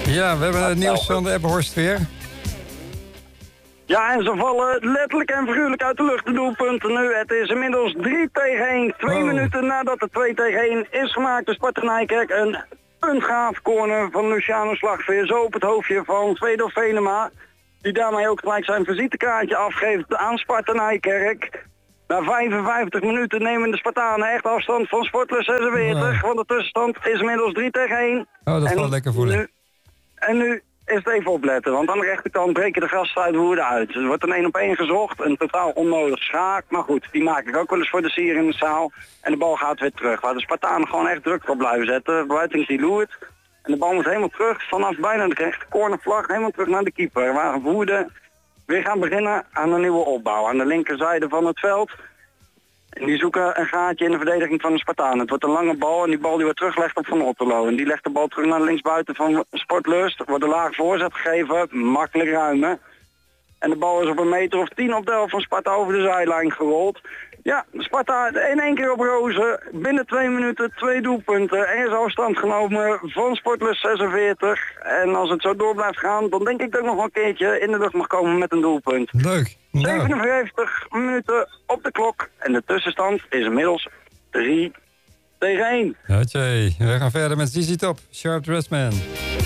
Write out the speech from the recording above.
Ja, we hebben het nieuws van de Ebbenhorst weer. Ja, en ze vallen letterlijk en figuurlijk uit de lucht, de doelpunten nu. Het is inmiddels 3-1. 2 minuten nadat het 2-1 is gemaakt. De Sparta Nijkerk een puntgaaf corner van Luciano Slagveer. Zo op het hoofdje van Tweedorf Venema. Die daarmee ook gelijk zijn visitekaartje afgeeft aan Sparta Nijkerk. Na 55 minuten nemen de Spartanen echt afstand van Sportlust 46. Want de tussenstand is inmiddels 3-1. Oh, dat valt lekker voelen. En nu is het even opletten, want aan de rechterkant breken de gasten uit woede uit. Er wordt een 1-op-1 gezocht, een totaal onnodig schaak. Maar goed, die maak ik ook wel eens voor de sier in de zaal. En de bal gaat weer terug, waar de Spartanen gewoon echt druk op blijven zetten. Buitings die loert. En de bal moet helemaal terug, vanaf bijna de rechter cornervlag, helemaal terug naar de keeper. Waar Woerden weer gaan beginnen aan een nieuwe opbouw. Aan de linkerzijde van het veld. En die zoeken een gaatje in de verdediging van de Spartanen. Het wordt een lange bal en die bal die wordt teruggelegd op Van Otterlo. En die legt de bal terug naar de linksbuiten van Sportlust. Er wordt een laag voorzet gegeven, makkelijk ruimen. En de bal is op een meter of 10 op de helft van Sparta over de zijlijn gerold. Ja, Sparta in één keer op rozen. Binnen 2 minuten 2 doelpunten. Er is afstand genomen van Sportlust 46. En als het zo door blijft gaan, dan denk ik dat ik nog wel een keertje in de lucht mag komen met een doelpunt. Leuk. 57 minuten op de klok. En de tussenstand is inmiddels 3-1. Oké, we gaan verder met ZZ Top, Sharp Dressed Man.